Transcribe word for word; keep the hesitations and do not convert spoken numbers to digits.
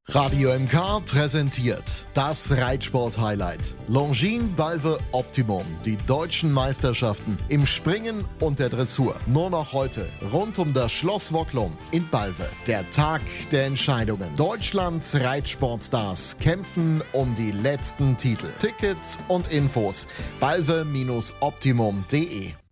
Radio M K präsentiert das Reitsport-Highlight. Longines Balve Optimum, die deutschen Meisterschaften im Springen und der Dressur. Nur noch heute rund um das Schloss Wocklum in Balve. Der Tag der Entscheidungen. Deutschlands Reitsportstars kämpfen um die letzten Titel. Tickets und Infos balve Bindestrich optimum punkt de